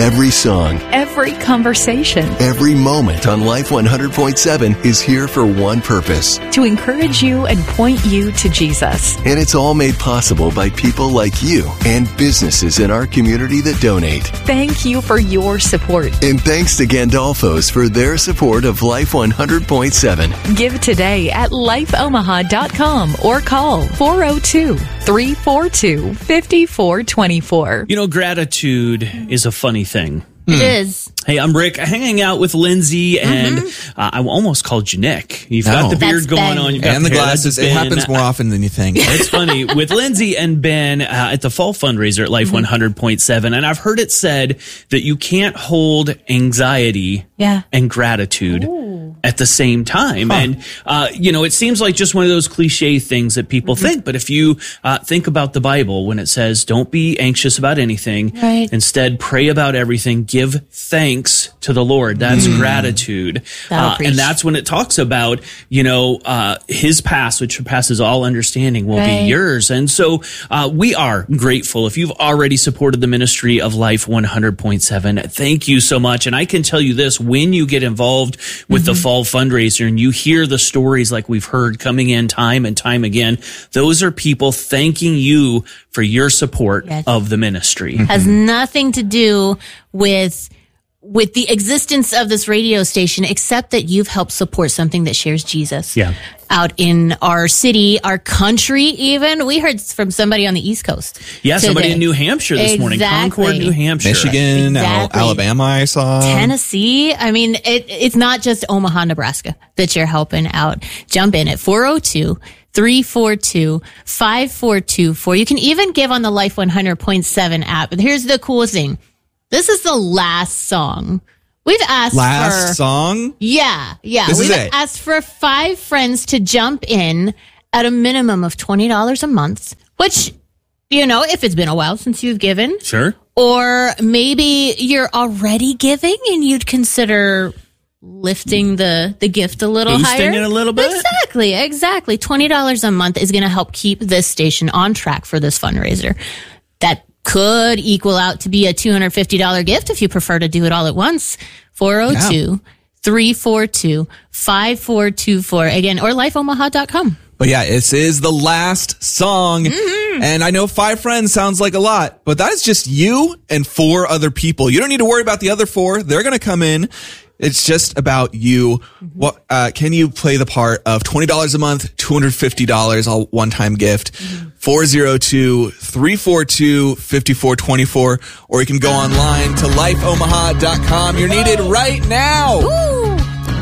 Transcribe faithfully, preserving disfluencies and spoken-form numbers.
Every song, every conversation, every moment on Life one hundred point seven is here for one purpose. To encourage you and point you to Jesus. And it's all made possible by people like you and businesses in our community that donate. Thank you for your support. And thanks to Gandolfo's for their support of Life one hundred point seven. Give today at life omaha dot com or call four oh two, three four two, five four two four. You know, gratitude is a funny thing. It is. Hey, I'm Rick, hanging out with Lindsay, and Mm-hmm. uh, I almost called you Nick. You've No. got the beard That's going Ben. on. You've got And the hair. glasses. That's It Ben. happens more often than you think. It's funny with Lindsay and Ben uh, at the fall fundraiser at Life one hundred point seven, and I've heard it said that you can't hold anxiety Yeah. and gratitude at the same time. And, uh, you know, it seems like just one of those cliche things that people think. But if you uh, think about the Bible, when it says, don't be anxious about anything, Right. instead pray about everything, give thanks to the Lord. That's gratitude. That'll Uh, preach. and that's when it talks about, you know, uh, his past, which surpasses all understanding, will Right. be yours. And so uh, we are grateful. If you've already supported the ministry of Life one hundred point seven, thank you so much. And I can tell you this, when you get involved with the fall fundraiser and you hear the stories like we've heard coming in time and time again, those are people thanking you for your support Yes. of the ministry. Has nothing to do with with the existence of this radio station, except that you've helped support something that shares Jesus. Yeah. Out in our city, our country, even. We heard from somebody on the East Coast. Yeah, somebody today. in New Hampshire this morning, Exactly. Concord, New Hampshire. Michigan, Al- Exactly. Alabama, I saw. Tennessee. I mean, it, it's not just Omaha, Nebraska that you're helping out. Jump in at four oh two, three four two, five four two four. You can even give on the Life one hundred point seven app. But here's the cool thing. This is the last song. We've asked Last for... song? Yeah, yeah. This We've is it. asked for five friends to jump in at a minimum of twenty dollars a month, which, you know, if it's been a while since you've given, Sure. or maybe you're already giving and you'd consider lifting the, the gift a little Boosting higher. it a little bit? Exactly, exactly. twenty dollars a month is going to help keep this station on track for this fundraiser. That could equal out to be a two hundred fifty dollars gift if you prefer to do it all at once. four oh two, three four two, five four two four. Again, or life omaha dot com. But yeah, this is the last song. And I know five friends sounds like a lot, but that is just you and four other people. You don't need to worry about the other four. They're going to come in. It's just about you. What, uh, can you play the part of twenty dollars a month, two hundred fifty dollars, all one-time gift, four oh two, three four two, five four two four, or you can go online to life omaha dot com. You're needed right now.